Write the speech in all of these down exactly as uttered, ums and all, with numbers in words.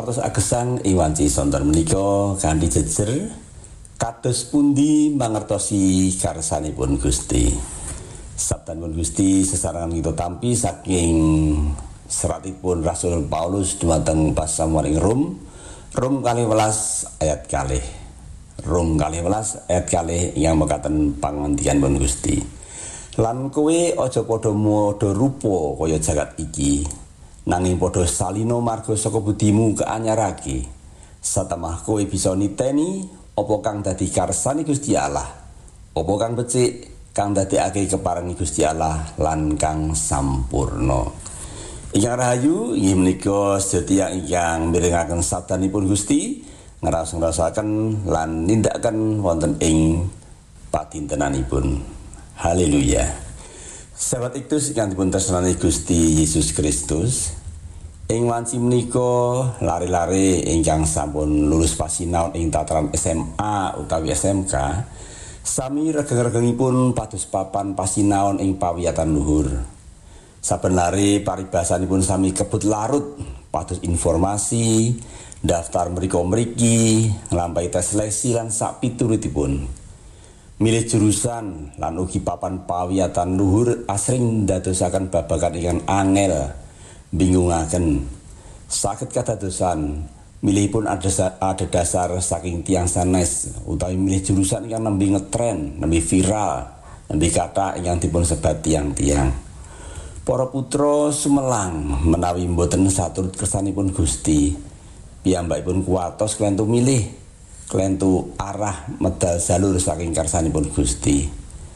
pawartos agesang ing wanci sonten menika kanthi jejer kados pundi mangertosi karsanipun Gusti. Sabdanipun Gusti sesarengan kita tampi saking seratipun Rasul Paulus dumateng pasamuan ing Rom, Rom kalih welas ayat kalih. Rom kalih welas ayat kalih yang mekaten pangandikanipun Gusti. Lan kowe aja padha modho rupa kaya jagat iki, nanging padha salino marga saka budimu keanyarake. Satemah kowe bisa niteni apa kang dadi karsane Gusti Allah, apa kang becik kang dadekake keparengi Gusti Allah lan kang sampurna. Ingkang rahayu inggih menika sedaya ingkang mirengaken sabdanipun Gusti, ngrasa-ngrasaken lan nindakaken wonten ing padintenanipun. Haleluya. Sahabat Iktus ingkang dipun tresnani Gusti Yesus Kristus, ing wanci menika lare-lare ingkang sampun lulus pasinaon ing tataran S M A utawi S M K, sami regeng-regengipun pados papan pasinaon ing pawiyatan luhur. Saben lare paribasanipun sami kebut larut pados informasi, daftar mriko-mriki, nglampahi tes seleksi lan sak pituritipun. Milih jurusan lan ugi papan pawiyatan luhur asring ndadosaken babagan ingkang angel, bingungaken. Saged kadadosan milihipun ada dasar saking tiang sanes utawi milih jurusan ingkang nembe ngetren, nembe viral, nembe kathah ingkang dipun sebat tiang-tiang. Para putra sumelang menawi mboten saturut kersanipun Gusti, piyambakipun kuwatos kelentu milih, kelentu arah medal jalur saking karsanipun Gusti.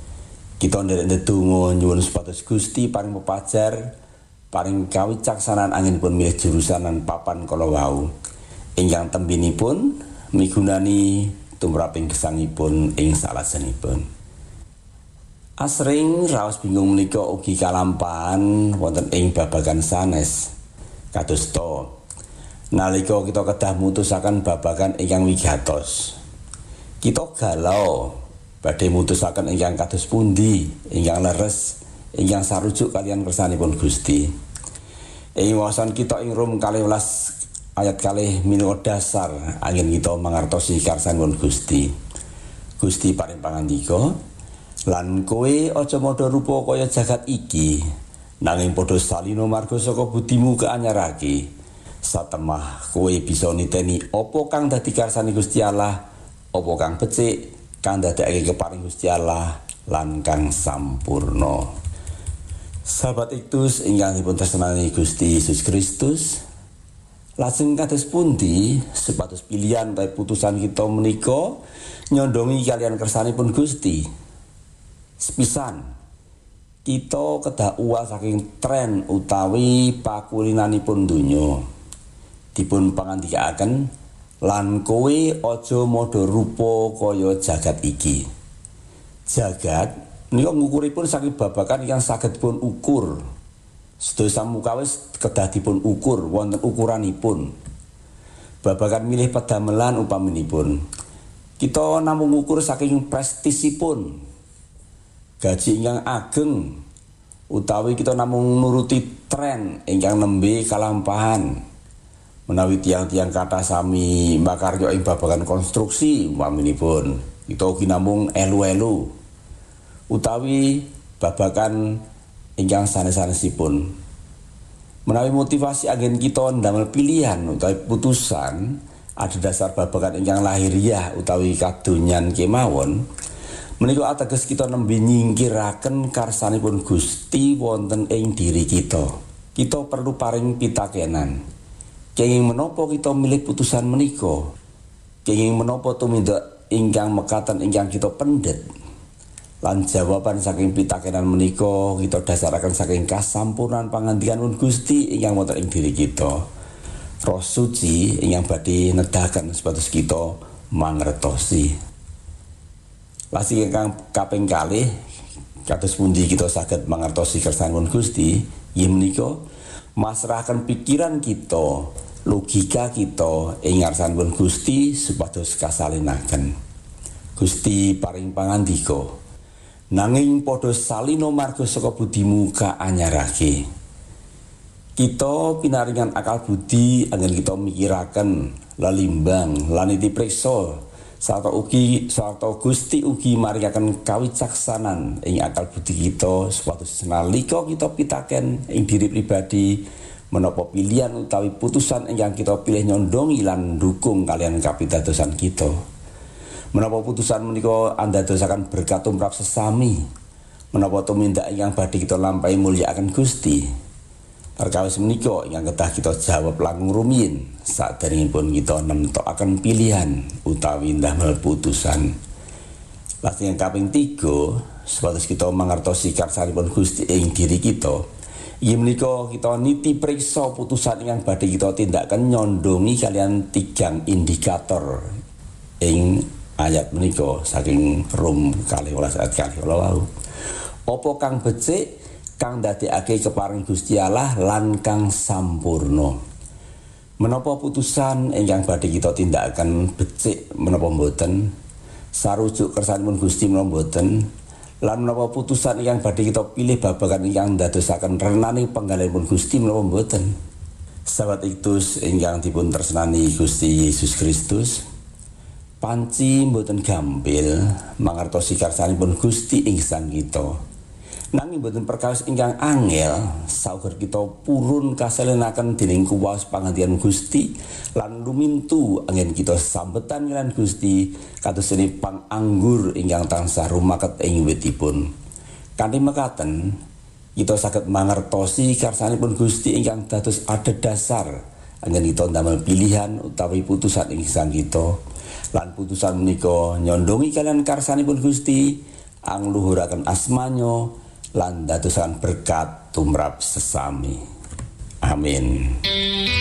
Kita nderek ndedonga nyuwun supados Gusti paring pepajar, paring kawicaksanan anginipun milih jurusan lan papan kala wau, ingkang tembinipun migunani tumraping gesangipun ing salajengipun. Asring raos bingung menika ugi kalampahan wonten ing babagan sanes. Kadosta nalika kita kedah mutusaken babagan ingkang wigatos, kita galau badhe mutusaken ingkang kados pundi, ingkang leres, ingkang sarujuk kaliyan kersanipun Gusti. Ing wawasan kita ing Rom kalih welas ayat kalih minangka dasar angin kita mangertosi karsanipun Gusti. Gusti paring pangandika, lan kowe aja modho rupa kaya jagat iki, nanging padha salino marga saka budimu keanyarake. Satemah kowe bisa niteni apa kang dadi karsane Gusti Allah, apa kang becik kang dadekake keparing Gusti Allah lan kang sampurna. Sahabat Iktus ingkang dipun tresnani Gusti Yesus Kristus, lajeng kados pundi supados pilihan utawi putusan kita menika nyondongi kalian kersanipun Gusti. Sepisan kita kedah uwal saking tren utawi pakulinanipun donya, dipun pangandikaken, lan kowe aja modho rupa kaya jagat iki. Jagat menika ngukuripun saking babagan ingkang saged dipun ukur. Sedaya samukawis kedah dipun ukur wonten ukuranipun. Babagan milih pedamelan upaminipun, kita namung ngukur saking prestisipun, gaji ingkang ageng, utawi kita namung nuruti tren ingkang nembe kalampahan. Menawi tiang-tiang kathah sami makarya ing babagan konstruksi umpaminipun, kita ugi namung elu-elu, utawi babagan ingkang sanes-sanesipun. Menawi motivasi anggen kita ndamel pilihan utawi putusan ada dasar babagan ingkang lahiriah utawi kadonyan kemawon, menika ateges kita nembe nyingkiraken karsanipun Gusti wonten ing diri kita. Kita perlu paring pitakenan. Kenging menapa kita milih putusan menika? Kenging menapa tumindak ingkang mekaten ingkang kita pendet? Lan jawaban saking pitakenan menika kita dasaraken saking kasampurnan pangandikanipun Gusti ingkang wonten ing diri kita. Roh suci ingkang badhe nedahaken supados kita mangertosi. Lajeng ingkang kaping kalih, kados pundi kita saged mangertosi kersanipun Gusti, inggih menika masrahaken pikiran kita, logika kita ing ngarsanipun Gusti supados kasalinaken. Gusti paring pangandika, nanging padha salino marga saka budimu kaanyarake. Kita pinaringan akal budi anggen kita mikiraken lalimbang lan dipriksa sarta ugi sarta Gusti ugi maringaken kawicaksanan ing akal budi kita supados nalika kita pitaken ing diri pribadi menapa pilihan utawi putusan ingkang kita pilih nyondongi lan ndukung kalian kapitadosan kita. Menapa putusan menika andadosaken berkat tumrap sesami, menapa tumindak ingkang badhe kita lampahi mulyakaken Gusti. Perkawis menika ingkang kedah kita jawab langkung rumiyin saderengipun kita nemtokaken pilihan utawi ndamel putusan. Lajeng kaping tiga, supados kita mangertosi karsanipun Gusti ing diri kita. Inggih menika kita niti priksa putusan ingkang badhe kita tindakaken nyondongi kalian tigang indikator ing ayat menika saking Rom kalih welas ayat kalih wau. Apa kang becik kang ndadekake keparing Gusti Allah lan kang sampurna. Menapa putusan ingkang badhe kita tindakaken becik menapa mboten sarujuk kersanipun Gusti menapa mboten lan menapa putusan ingkang badhe kita pilih babagan ingkang ndadosaken renaning penggalihipun Gusti menapa mboten. Sahabat Iktus ingkang dipun tresnani Gusti Yesus Kristus, panci mboten gampil mangertosi kersanipun Gusti ing sang kita. Nanging mboten perkawis ingkang angel sauger kita purun kaselenaken dening kuwas pangandikan Gusti lan lumintu angin kita sambetan lan Gusti kados dene pang anggur ingkang tansah rumaket ing witipun. Kanthi mekaten kita saged mangertosi karsanipun Gusti ingkang dados adhedhasar angin kita ndamel pilihan utawi putusan ing sang kita lan putusan menika nyondongi kalian karsanipun Gusti angluhuraken asmanyo lan dadosaken berkat tumrap sesami. Amin.